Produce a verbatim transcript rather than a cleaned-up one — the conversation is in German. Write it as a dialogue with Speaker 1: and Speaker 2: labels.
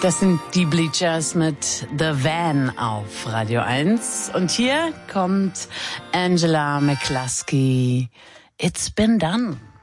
Speaker 1: Das sind die Bleachers mit The Van auf Radio eins. Und hier kommt Angela McCluskey. It's been done.